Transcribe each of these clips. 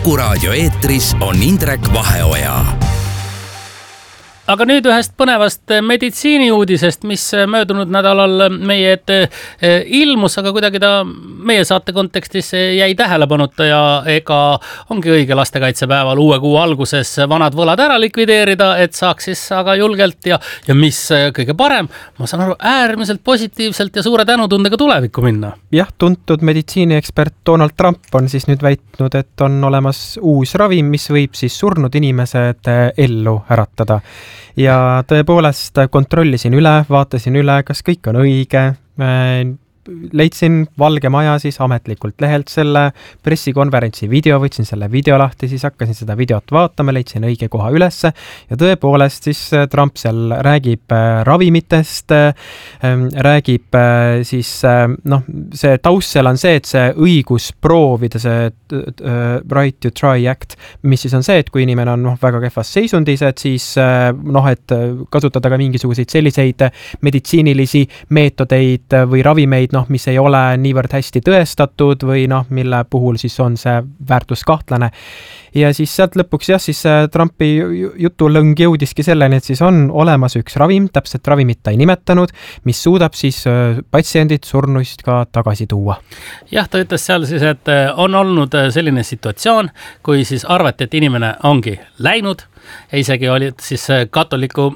Kuku raadio eetris on Indrek Vaheoja. Aga nüüd ühest põnevast meditsiiniuudisest, mis möödunud nädalal meie ette ilmus, aga kuidagi ta meie saate kontekstis jäi tähelepanuta ja ega ongi õige lastekaitsepäeval uue kuu alguses vanad võlad ära likvideerida, et saaks siis aga julgelt ja mis kõige parem, ma saan aru, äärmiselt positiivselt ja suure tänutundega tulevikku minna. Jah, tuntud meditsiiniekspert Donald Trump on siis nüüd väitnud, et on olemas uus ravim, mis võib siis surnud inimesed ellu äratada. Ja tõepoolest kontrollisin üle, vaatasin üle, kas kõik on õige. Leidsin Valge Maja siis ametlikult lehelt selle pressikonverentsi video, võtsin selle video lahti, siis hakkasin seda videot vaatama, leidsin õige koha ülesse ja tõepoolest siis Trump seal räägib ravimitest, räägib siis, see taust seal on see, et see õigus proovida, see right to try act, mis siis on see, et kui inimene on väga kehvas seisundis, et siis et kasutada ka mingisuguseid selliseid meditsiinilisi meetodeid või ravimeid, mis ei ole niivõrd hästi tõestatud või mille puhul siis on see väärtus kahtlane. Ja siis sealt lõpuks siis Trumpi jutulõng jõudiski selleni, et siis on olemas üks ravim, täpselt ravimit ta ei nimetanud, mis suudab siis patsiendid surnuist ka tagasi tuua. Jah, ta ütles seal siis, et on olnud selline situatsioon, kui siis arvati, et inimene ongi läinud, isegi olid siis katoliku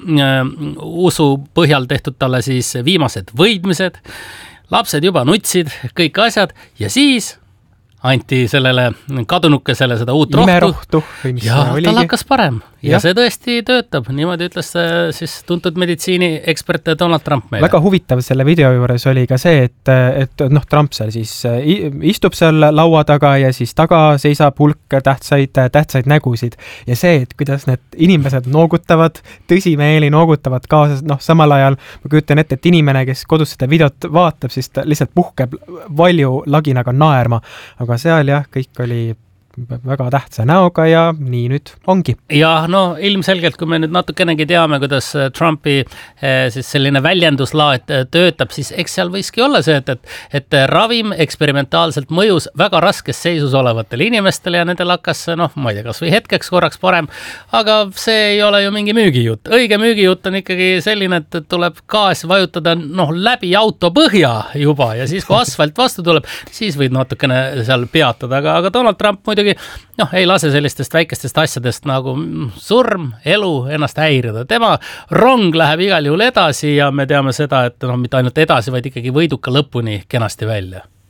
usu põhjal tehtud talle siis viimased võidmised, lapsed juba nutsid, kõik asjad ja siis anti sellele kadunukesele seda uut rohtu ja tal hakkas parem ja see tõesti töötab. Niimoodi ütles siis tuntud meditsiiniekspert Donald Trump meile. Väga huvitav selle video juures oli ka see, et Trump seal siis istub seal laua taga ja siis taga seisab hulk tähtsaid nägusid ja see, et kuidas need inimesed noogutavad, tõsimeeli noogutavad kaasas, samal ajal ma kujutan ette, et inimene, kes kodus seda videot vaatab, siis ta lihtsalt puhkeb valju laginaga naerma, aga seal kõik oli väga tähtsa näoga ja nii nüüd ongi. Ja ilmselgelt, kui me nüüd natukenegi teame, kuidas Trumpi siis selline väljenduslaad töötab, siis eks seal võiski olla see, et ravim eksperimentaalselt mõjus väga raskes seisus olevatele inimestele ja nendel hakkas, ma ei tea, kas või hetkeks korraks parem, aga see ei ole ju mingi müügijutt. Õige müügijutt on ikkagi selline, et tuleb gaas vajutada läbi auto põhja juba ja siis, kui asfalt vastu tuleb, siis võid natukene seal peatada, aga Donald Trump muidugi ei lase sellistest väikestest asjadest nagu surm, elu ennast häirida. Tema rong läheb igal juhul edasi ja me teame seda, et mitte ainult edasi, vaid ikkagi võiduka lõpuni kenasti välja.